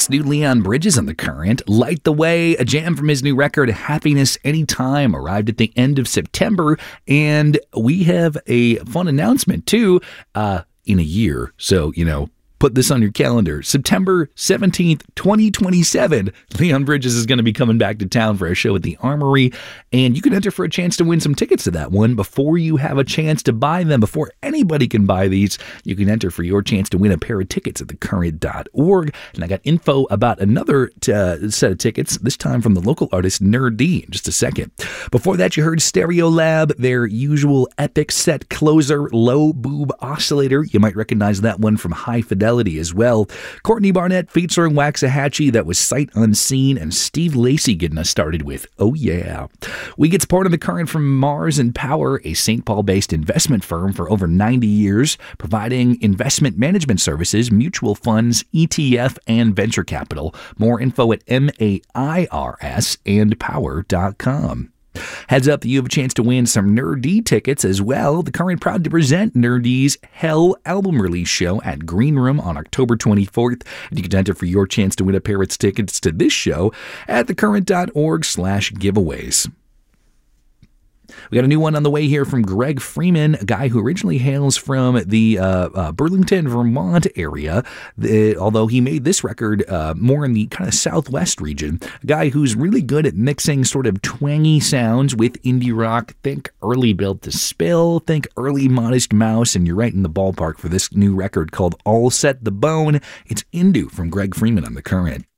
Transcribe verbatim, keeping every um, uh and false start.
That's new Leon Bridges on The Current. Light the Way, a jam from his new record, Happiness Anytime, arrived at the end of September. And we have a fun announcement, too, uh, in a year. So, you know, put this on your calendar. September seventeenth, twenty twenty-seven, Leon Bridges is going to be coming back to town for a show at the Armory, and you can enter for a chance to win some tickets to that one before you have a chance to buy them. Before anybody can buy these, you can enter for your chance to win a pair of tickets at the current dot org. And I got info about another t- uh, set of tickets, this time from the local artist Nerd D in just a second. Before that, you heard Stereolab, their usual epic set closer, Low Boob Oscillator. You might recognize that one from High Fidelity as well. Courtney Barnett featuring Waxahachie, that was Sight Unseen, and Steve Lacy getting us started with Oh Yeah. We get support of The Current from Mars and Power, a Saint Paul-based investment firm for over ninety years, providing investment management services, mutual funds, E T F, and venture capital. More info at M A I R S and power dot com. Heads up that you have a chance to win some Nerd D tickets as well. The Current proud to present Nerd D's Hell album release show at Green Room on October twenty-fourth. And you can enter for your chance to win a pair of tickets to this show at the current dot org slash giveaways. We got a new one on the way here from Greg Freeman, a guy who originally hails from the uh, uh, Burlington, Vermont area, the, although he made this record uh, more in the kind of southwest region. A guy who's really good at mixing sort of twangy sounds with indie rock. Think early Built to Spill, think early Modest Mouse, and you're right in the ballpark for this new record called All Set the Bone. It's Indu from Greg Freeman on The Current.